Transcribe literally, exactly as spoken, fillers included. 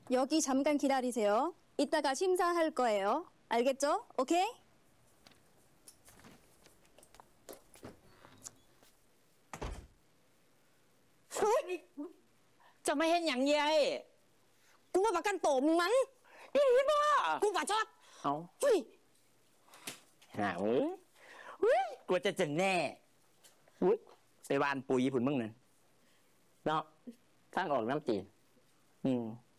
여기 잠깐 기다리세요. 이따가 심사할 거예요. 알겠죠? 오케이? จะไม่เห็นอย่างยัยกูมาประกันตัวมึงมั้งอีบ้ากูประชดเอาเฮ้ยหาเว้ยเฮ้ยกลัวจะจะแน่อุ้ยไปวานปุ๋ยผุนมึงนั่นเนาะทางออกน้ำจีนอืม